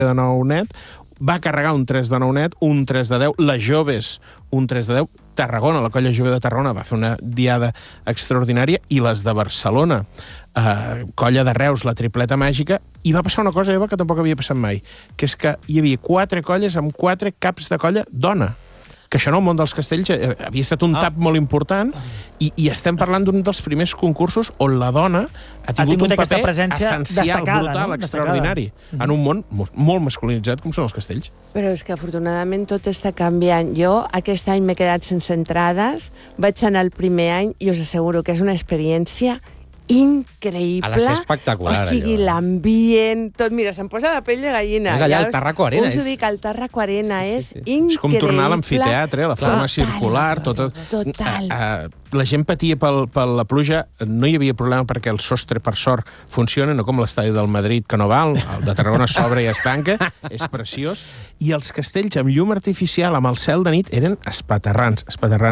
de 9 net, va carregar un 3 de 9 net, un 3 de 10, les joves un 3 de 10, Tarragona, la colla jove de Tarragona va fer una diada extraordinària, i les de Barcelona, colla de Reus, la tripleta màgica, i va passar una cosa, Eva, que tampoc havia passat mai, que és que hi havia 4 colles amb 4 caps de colla dona, que això en el món dels castells havia estat un tap molt important, i estem parlant d'un dels primers concursos on la dona ha tingut un paper essencial, brutal, extraordinari, en un món molt masculinitzat com són els castells. Però és que afortunadament tot està canviant. Jo aquest any m'he quedat sense entrades, vaig anar el primer any i us asseguro que és una experiència increïble. Ha de ser espectacular, o sigui, l'ambient, tot. Mira, se'm posa la pell de gallina. És allà al Tarraco Arena. Us ho dic, al Tarraco Arena és increïble. És com tornar a l'amfiteatre, la forma circular, tot. Total. La gent patia per la pluja, no hi havia problema perquè el sostre, per sort, funciona, no com l'estadi del Madrid, que no val, el de Tarragona s'obre i es tanca, és preciós, i els castells amb llum artificial, amb el cel de nit, eren espaterrants.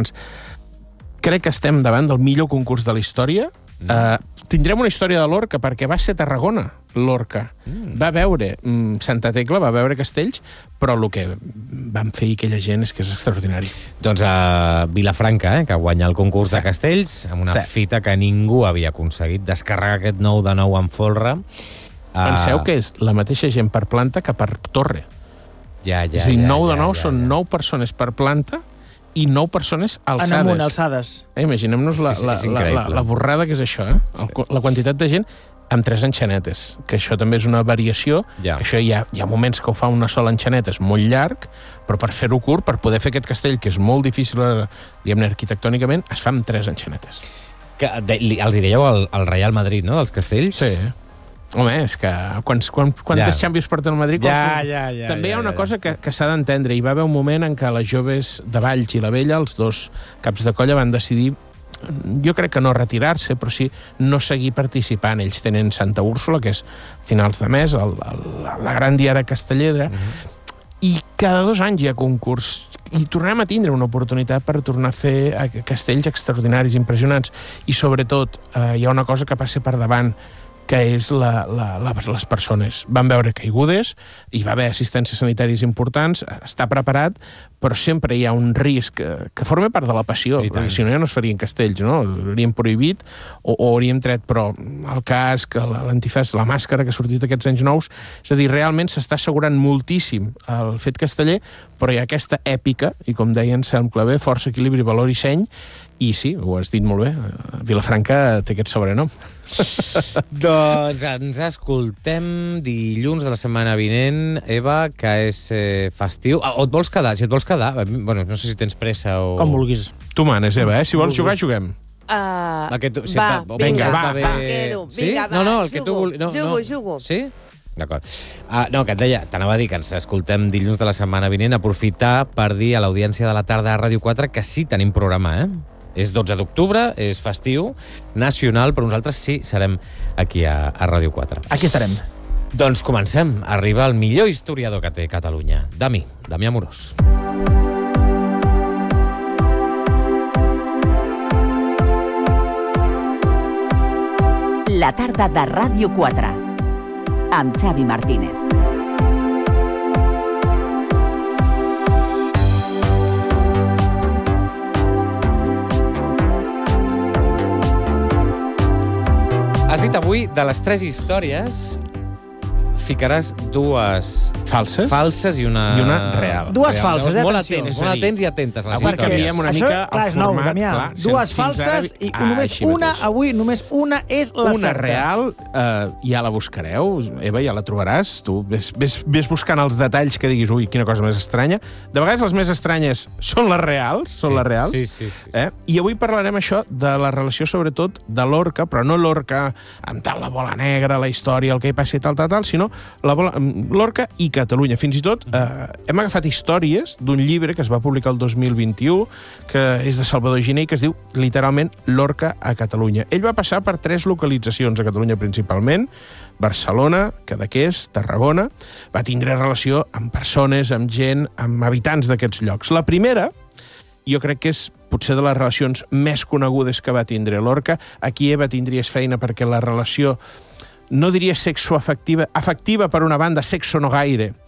Crec que estem davant del millor concurs de la història. Tindrem una història de l'Orca perquè va ser Tarragona, l'Orca. Va veure Santa Tecla, va veure castells, però el que van fer aquella gent és que és extraordinari. Doncs a Vilafranca, que guanya el concurs de castells, amb una fita que ningú havia aconseguit, descarregar aquest 9 de 9 en folre. Penseu que és la mateixa gent per planta que per torre. És a dir, 9 de 9 són 9 persones per planta i 9 persones alçades. En amunt, alçades. Imaginem-nos la borrada que és això, la quantitat de gent amb 3 enxanetes, que això també és una variació, que això hi ha moments que ho fa una sola enxaneta, és molt llarg, però per fer-ho curt, per poder fer aquest castell, que és molt difícil, diguem-ne, arquitectònicament, es fa amb 3 enxanetes. Els hi dèieu al Real Madrid, no?, dels castells? Sí. Home, és que quantes Champions porten al Madrid? També hi ha una cosa que s'ha d'entendre. Hi va haver un moment en què les joves de Valls i la Vella, els dos caps de colla, van decidir, jo crec que no retirar-se, però sí no seguir participant. Ells tenen Santa Úrsula, que és finals de mes, la gran diada castellera, i cada 2 anys hi ha concurs. I tornem a tindre una oportunitat per tornar a fer castells extraordinaris, impressionants. I sobretot hi ha una cosa que passa per davant, que és les persones. Van veure caigudes, hi va haver assistències sanitàries importants, està preparat, però sempre hi ha un risc que forma part de la passió, perquè si no ja no es farien castells, no? Hauríem prohibit o hauríem tret, però el casc, l'antifàs, la màscara que ha sortit aquests anys nous, és a dir, realment s'està assegurant moltíssim el fet casteller, però hi ha aquesta èpica, i com deia Anselm Clavé, força, equilibri, valor i seny, i sí, ho has dit molt bé, Vilafranca té aquest sobrenom. Doncs ens escoltem dilluns de la setmana vinent, Eva, que és festiu. O et vols quedar? Si et vols quedar, bueno, no sé si tens pressa o... Com vulguis. Tu manes, Eva, si vols jugar, juguem. Vinga, va. Sí? No, el que tu vulguis. Jugo. Sí? D'acord. No, que et deia, t'anava a dir que ens escoltem dilluns de la setmana vinent, aprofitar per dir a l'audiència de la tarda a Ràdio 4 que sí tenim programa, És 12 d'octubre, és festiu, nacional, però nosaltres sí serem aquí a Ràdio 4. Aquí estarem. Doncs comencem. Arriba el millor historiador que té Catalunya. Dami Amorós. La tarda de Ràdio 4 amb Xavi Martínez. Has dit avui, de les 3 històries, ficaràs 2 falses i una real. 2 falses, molt atents i atentes a les històries. Avui canviem una mica el format. Damià. 2 falses i només una és la certa. Una real, ja la buscareu, Eva, ja la trobaràs. Tu ves buscant els detalls que diguis, ui, quina cosa més estranya. De vegades les més estranyes són les reals, Sí. I avui parlarem això de la relació, sobretot, de l'Orca, però no l'Orca amb tant la bola negra, la història, el que hi passi, tal, sinó l'Orca i Catalunya. Fins i tot hem agafat històries d'un llibre que es va publicar el 2021, que és de Salvador Giner, que es diu literalment L'Orca a Catalunya. Ell va passar per 3 localitzacions a Catalunya principalment, Barcelona, Cadaqués, Tarragona. Va tindre relació amb persones, amb gent, amb habitants d'aquests llocs. La primera, jo crec que és potser de les relacions més conegudes que va tindre l'Orca. Aquí, Eva, tindries feina perquè la relació no diria sexoafectiva, afectiva per una banda, sexo no gaire,